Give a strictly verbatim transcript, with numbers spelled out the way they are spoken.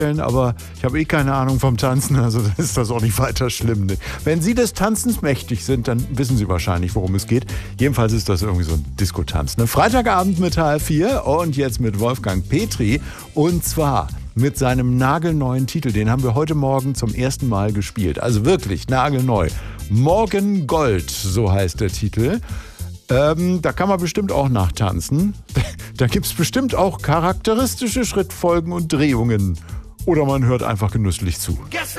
aber ich habe eh keine Ahnung vom Tanzen, also ist das auch nicht weiter schlimm. Wenn Sie des Tanzens mächtig sind, dann wissen Sie wahrscheinlich, worum es geht. Jedenfalls ist das irgendwie so ein Diskotanz. Ne? Freitagabend mit H R vier und jetzt mit Wolfgang Petri und zwar mit seinem nagelneuen Titel. Den haben wir heute Morgen zum ersten Mal gespielt. Also wirklich nagelneu. Morgen Gold, so heißt der Titel. Ähm, da kann man bestimmt auch nachtanzen. Da gibt es bestimmt auch charakteristische Schrittfolgen und Drehungen. Oder man hört einfach genüsslich zu.